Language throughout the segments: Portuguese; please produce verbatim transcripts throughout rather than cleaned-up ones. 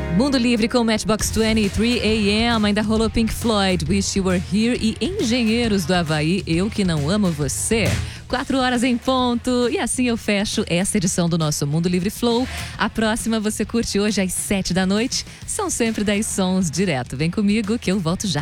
Mundo Livre com Matchbox vinte e três A M, ainda rolou Pink Floyd, Wish You Were Here e Engenheiros do Havaí, Eu Que Não Amo Você. Quatro horas em ponto, e assim eu fecho essa edição do nosso Mundo Livre Flow. A próxima você curte hoje às sete da noite, são sempre dez sons direto. Vem comigo que eu volto já.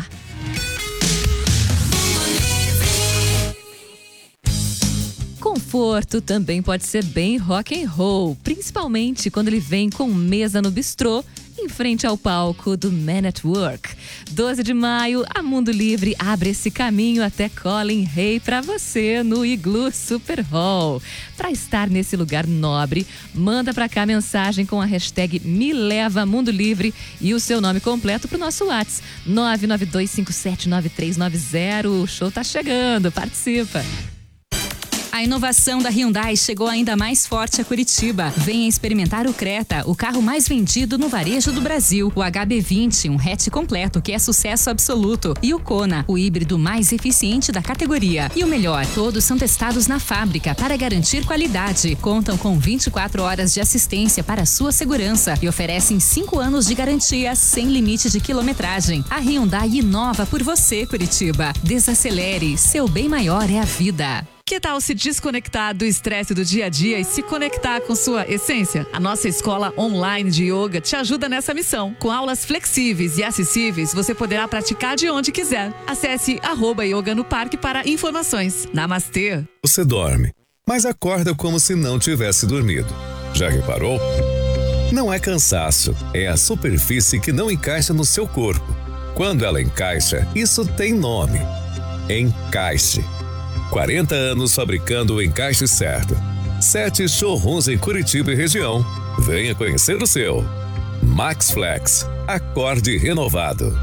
Conforto também pode ser bem rock and roll, principalmente quando ele vem com mesa no bistrô, em frente ao palco do Man at Work. doze de maio, a Mundo Livre abre esse caminho até Colin Hay para você no Igloo Super Hall. Para estar nesse lugar nobre, manda para cá mensagem com a hashtag Me Leva Mundo Livre e o seu nome completo pro nosso WhatsApp nove nove dois cinco sete nove três nove zero. O show tá chegando, participa! A inovação da Hyundai chegou ainda mais forte a Curitiba. Venha experimentar o Creta, o carro mais vendido no varejo do Brasil. O H B vinte, um hatch completo que é sucesso absoluto. E o Kona, o híbrido mais eficiente da categoria. E o melhor, todos são testados na fábrica para garantir qualidade. Contam com vinte e quatro horas de assistência para sua segurança e oferecem cinco anos de garantia sem limite de quilometragem. A Hyundai inova por você, Curitiba. Desacelere, seu bem maior é a vida. Que tal se desconectar do estresse do dia a dia e se conectar com sua essência? A nossa escola online de yoga te ajuda nessa missão. Com aulas flexíveis e acessíveis, você poderá praticar de onde quiser. Acesse arroba yoga no parque para informações. Namastê! Você dorme, mas acorda como se não tivesse dormido. Já reparou? Não é cansaço, é a superfície que não encaixa no seu corpo. Quando ela encaixa, isso tem nome: encaixe. quarenta anos fabricando o encaixe certo. Sete showrooms em Curitiba e região. Venha conhecer o seu. Max Flex. Acorde renovado.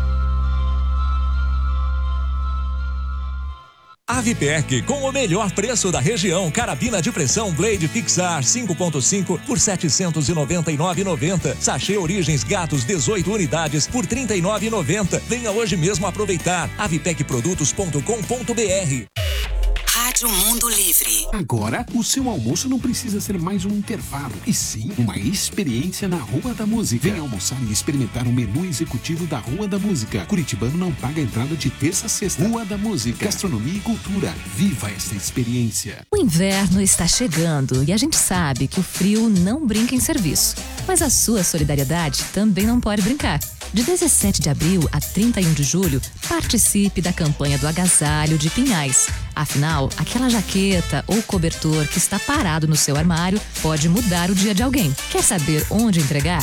Avipec, com o melhor preço da região. Carabina de pressão Blade Fixar cinco ponto cinco por setecentos e noventa e nove reais e noventa centavos. Sachê Origens Gatos dezoito unidades por trinta e nove reais e noventa centavos. Venha hoje mesmo aproveitar. avipec produtos ponto com ponto br. Rádio Mundo Livre. Agora, o seu almoço não precisa ser mais um intervalo, e sim uma experiência na Rua da Música. Venha almoçar e experimentar o menu executivo da Rua da Música. Curitibano não paga entrada de terça a sexta. Rua da Música. Gastronomia e cultura. Viva essa experiência. O inverno está chegando e a gente sabe que o frio não brinca em serviço. Mas a sua solidariedade também não pode brincar. De dezessete de abril a trinta e um de julho, participe da campanha do agasalho de Pinhais. Afinal, aquela jaqueta ou cobertor que está parado no seu armário pode mudar o dia de alguém. Quer saber onde entregar?